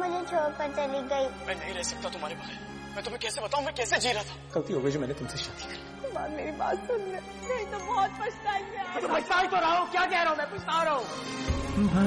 मुझे छोड़कर चली गई। मैं नहीं रह सकता तुम्हारे बगैर। मैं तुम्हें कैसे बताऊं मैं कैसे जी रहा था। गलती हो गई जो मैंने तुमसे शादी की। बात मेरी बात सुन ले, नहीं तो बहुत पछताएंगे। पछता ही तो रहा हूँ, क्या कह रहा हूँ मैं, पछता रहा हूँ।